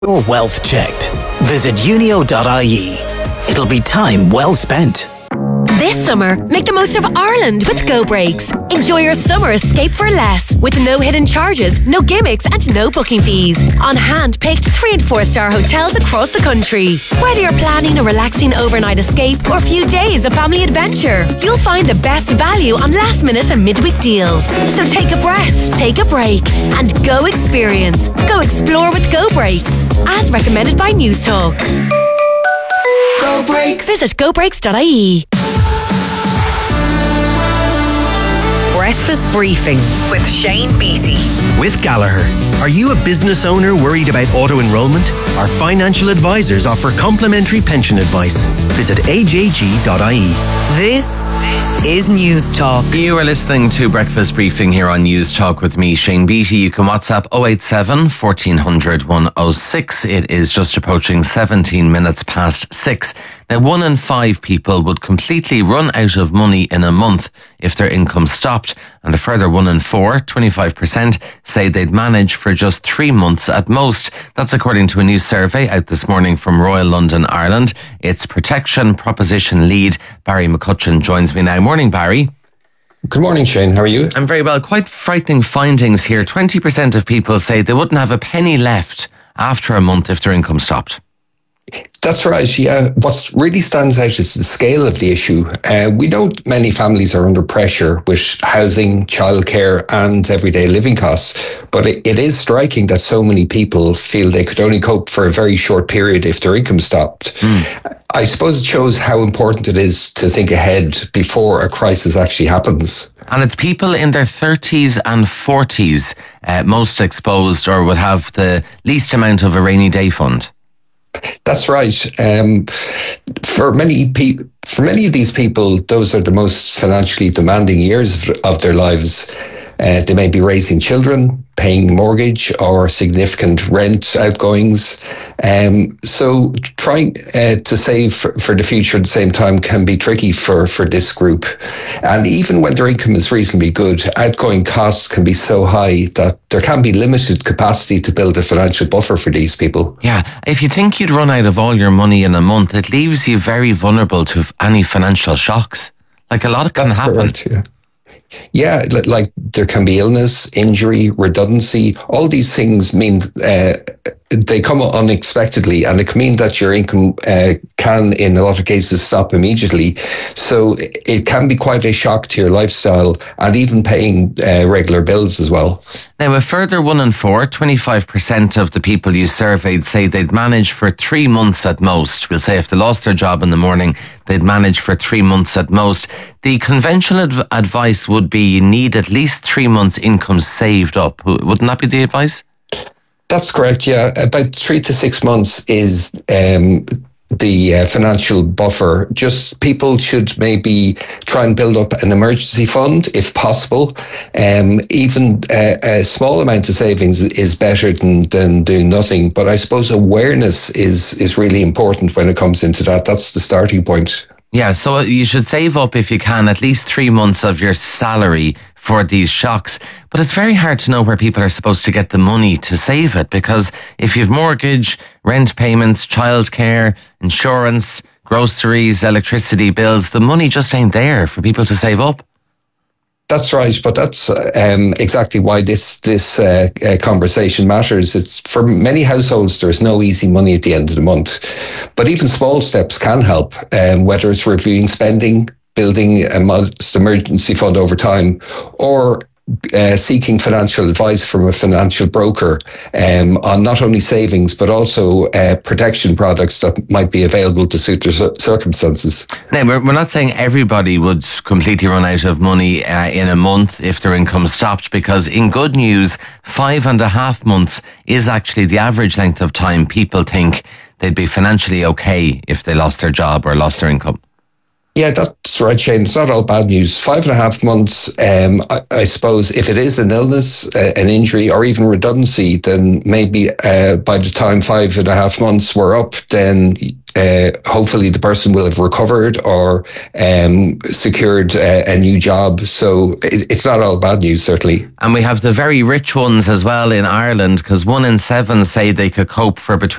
Your wealth checked. Visit unio.ie. It'll be time well spent. This summer, make the most of Ireland with Go Breaks. Enjoy your summer escape for less with no hidden charges, no gimmicks and no booking fees. On hand-picked 3- and 4-star hotels across the country. Whether you're planning a relaxing overnight escape or a few days of family adventure, you'll find the best value on last-minute and midweek deals. So take a breath, take a break and go experience. Go explore with Go Breaks. As recommended by News Talk. Go Breaks. Visit gobreaks.ie. Breakfast Briefing with Shane Beattie. With Gallagher. Are you a business owner worried about auto-enrolment? Our financial advisors offer complimentary pension advice. Visit ajg.ie. This is News Talk. You are listening to Breakfast Briefing here on News Talk with me, Shane Beattie. You can WhatsApp 087 1400 106. It is just approaching 17 minutes past 6. Now, 1 in 5 people would completely run out of money in a month if their income stopped, and a further 1 in 4, 25%, say they'd manage for just 3 months at most. That's according to a new survey out this morning from Royal London, Ireland. Its protection proposition lead, Barry McCutcheon, joins me now. Morning, Barry. Good morning, Shane. How are you? I'm very well. Quite frightening findings here. 20% of people say they wouldn't have a penny left after a month if their income stopped. That's right, yeah. What really stands out is the scale of the issue. We know many families are under pressure with housing, childcare and everyday living costs, but it is striking that so many people feel they could only cope for a very short period if their income stopped. I suppose it shows how important it is to think ahead before a crisis actually happens. And it's people in their 30s and 40s most exposed or would have the least amount of a rainy day fund. That's right. For many of these people, those are the most financially demanding years of their lives. They may be raising children, paying mortgage or significant rent outgoings. So trying to save for the future at the same time can be tricky for this group. And even when their income is reasonably good, outgoing costs can be so high that there can be limited capacity to build a financial buffer for these people. Yeah, if you think you'd run out of all your money in a month, it leaves you very vulnerable to any financial shocks. Like a lot can happen. Correct, yeah. Yeah, like there can be illness, injury, redundancy. All these things mean they come unexpectedly, and it can mean that your income can, in a lot of cases, stop immediately. So it can be quite a shock to your lifestyle and even paying regular bills as well. Now, a further 1 in 4, 25% of the people you surveyed say they'd manage for 3 months at most. We'll say if they lost their job in the morning, they'd manage for 3 months at most. The conventional advice would be you need at least 3 months' income saved up. Wouldn't that be the advice? That's correct, yeah. About 3 to 6 months is the financial buffer. Just people should maybe try and build up an emergency fund if possible. Even a small amount of savings is better than doing nothing. But I suppose awareness is really important when it comes into that. That's the starting point. Yeah, so you should save up, if you can, at least 3 months of your salary for these shocks. But it's very hard to know where people are supposed to get the money to save it, because if you've mortgage, rent payments, childcare, insurance, groceries, electricity bills, the money just ain't there for people to save up. That's right, but that's exactly why this conversation matters. It's for many households, there's no easy money at the end of the month, but even small steps can help. Whether it's reviewing spending, building a modest emergency fund over time, or seeking financial advice from a financial broker on not only savings but also protection products that might be available to suit their circumstances. Now, we're not saying everybody would completely run out of money in a month if their income stopped, because in good news, 5.5 months is actually the average length of time people think they'd be financially okay if they lost their job or lost their income. Yeah, that's right, Shane. It's not all bad news. 5.5 months, I suppose, if it is an illness, an injury, or even redundancy, then maybe by the time 5.5 months were up, then hopefully the person will have recovered or secured a new job. So it's not all bad news, certainly. And we have the very rich ones as well in Ireland, because 1 in 7 say they could cope for between